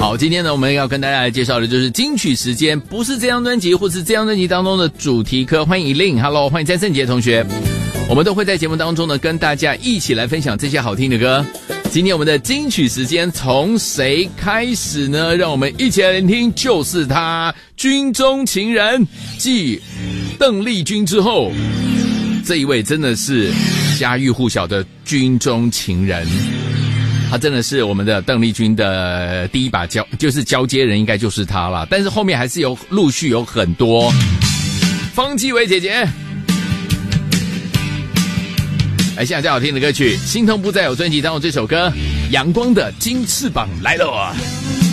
好，今天呢，我们要跟大家来介绍的就是金曲时间，不是这张专辑或是这张专辑当中的主题歌。欢迎Eileen，Hello， 欢迎詹胜杰同学，我们都会在节目当中呢跟大家一起来分享这些好听的歌。今天我们的金曲时间从谁开始呢？让我们一起来聆听，就是他，军中情人，继邓丽君之后，这一位真的是家喻户晓的军中情人。他真的是我们的邓丽君的第一把交接人，应该就是他了。但是后面还是陆续有很多。方季韦姐姐，来，现在最好听的歌曲《心痛不再有》专辑当中这首歌《阳光的金翅膀》来了。